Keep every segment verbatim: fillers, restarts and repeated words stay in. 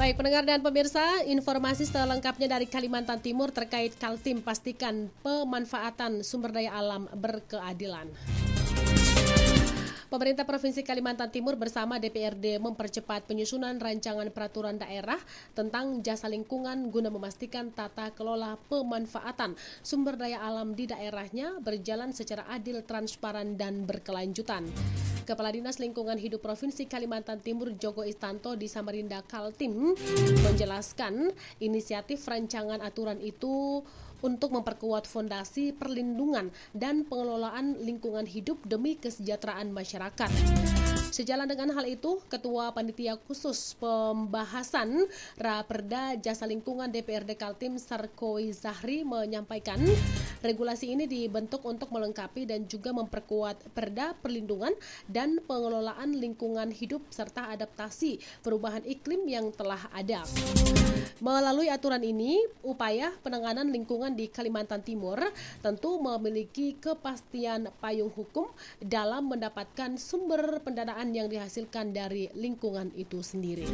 Baik pendengar dan pemirsa, informasi selengkapnya dari Kalimantan Timur terkait Kaltim, pastikan pemanfaatan sumber daya alam berkeadilan. Pemerintah Provinsi Kalimantan Timur bersama D P R D mempercepat penyusunan rancangan peraturan daerah tentang jasa lingkungan guna memastikan tata kelola pemanfaatan sumber daya alam di daerahnya berjalan secara adil, transparan, dan berkelanjutan. Kepala Dinas Lingkungan Hidup Provinsi Kalimantan Timur Joko Istanto di Samarinda Kaltim menjelaskan inisiatif rancangan aturan itu untuk memperkuat fondasi perlindungan dan pengelolaan lingkungan hidup demi kesejahteraan masyarakat. Sejalan dengan hal itu, Ketua Panitia Khusus Pembahasan Raperda Jasa Lingkungan D P R D Kaltim Sarkowi Zahri menyampaikan regulasi ini dibentuk untuk melengkapi dan juga memperkuat Perda Perlindungan dan Pengelolaan Lingkungan Hidup serta adaptasi perubahan iklim yang telah ada. Melalui aturan ini, upaya penanganan lingkungan di Kalimantan Timur tentu memiliki kepastian payung hukum dalam mendapatkan sumber pendanaan yang dihasilkan dari lingkungan itu sendiri.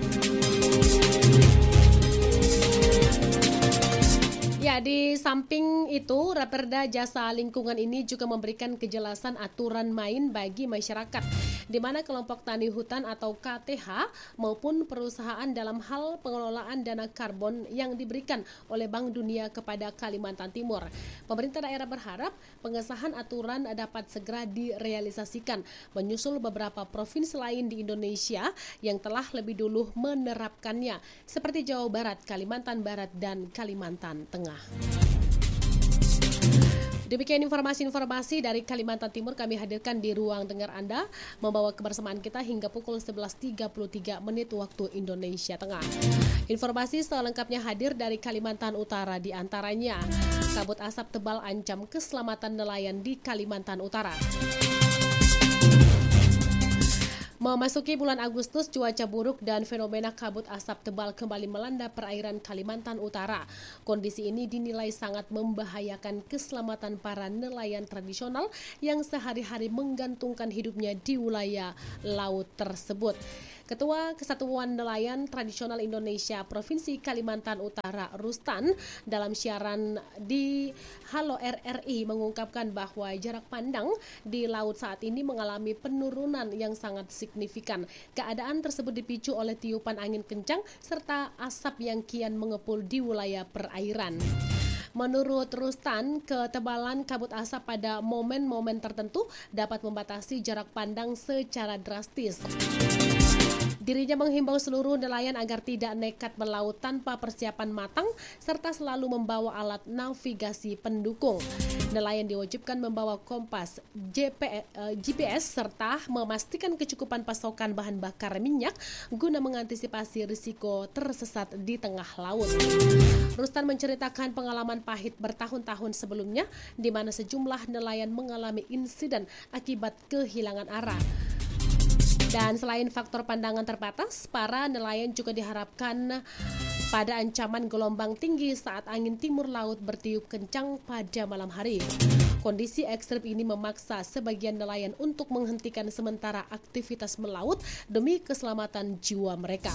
Ya, di samping itu, Raperda Jasa Lingkungan ini juga memberikan kejelasan aturan main bagi masyarakat, di mana kelompok tani hutan atau K T H maupun perusahaan dalam hal pengelolaan dana karbon yang diberikan oleh Bank Dunia kepada Kalimantan Timur. Pemerintah daerah berharap pengesahan aturan dapat segera direalisasikan, menyusul beberapa provinsi lain di Indonesia yang telah lebih dulu menerapkannya, seperti Jawa Barat, Kalimantan Barat, dan Kalimantan Tengah. Demikian informasi-informasi dari Kalimantan Timur kami hadirkan di ruang dengar Anda, membawa kebersamaan kita hingga pukul sebelas tiga puluh tiga menit waktu Indonesia Tengah. Informasi selengkapnya hadir dari Kalimantan Utara, di antaranya kabut asap tebal ancam keselamatan nelayan di Kalimantan Utara. Memasuki bulan Agustus, cuaca buruk dan fenomena kabut asap tebal kembali melanda perairan Kalimantan Utara. Kondisi ini dinilai sangat membahayakan keselamatan para nelayan tradisional yang sehari-hari menggantungkan hidupnya di wilayah laut tersebut. Ketua Kesatuan Nelayan Tradisional Indonesia Provinsi Kalimantan Utara, Rustan, dalam siaran di Halo R R I mengungkapkan bahwa jarak pandang di laut saat ini mengalami penurunan yang sangat signifikan. Keadaan tersebut dipicu oleh tiupan angin kencang serta asap yang kian mengepul di wilayah perairan. Menurut Rustan, ketebalan kabut asap pada momen-momen tertentu dapat membatasi jarak pandang secara drastis. Dirinya menghimbau seluruh nelayan agar tidak nekat melaut tanpa persiapan matang serta selalu membawa alat navigasi pendukung. Nelayan diwajibkan membawa kompas, G P S serta memastikan kecukupan pasokan bahan bakar minyak guna mengantisipasi risiko tersesat di tengah laut. Rustan menceritakan pengalaman pahit bertahun-tahun sebelumnya di mana sejumlah nelayan mengalami insiden akibat kehilangan arah. Dan selain faktor pandangan terbatas, para nelayan juga diharapkan pada ancaman gelombang tinggi saat angin timur laut bertiup kencang pada malam hari. Kondisi ekstrim ini memaksa sebagian nelayan untuk menghentikan sementara aktivitas melaut demi keselamatan jiwa mereka.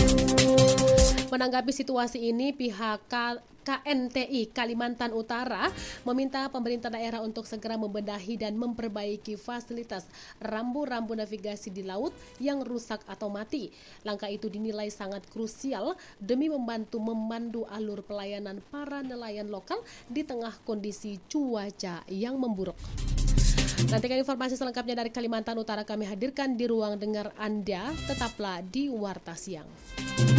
Menanggapi situasi ini, pihak K N T I Kalimantan Utara meminta pemerintah daerah untuk segera membenahi dan memperbaiki fasilitas rambu-rambu navigasi di laut yang rusak atau mati. Langkah itu dinilai sangat krusial demi membantu memandu alur pelayanan para nelayan lokal di tengah kondisi cuaca yang memburuk. Nantikan informasi selengkapnya dari Kalimantan Utara kami hadirkan di ruang dengar Anda. Tetaplah di Warta Siang.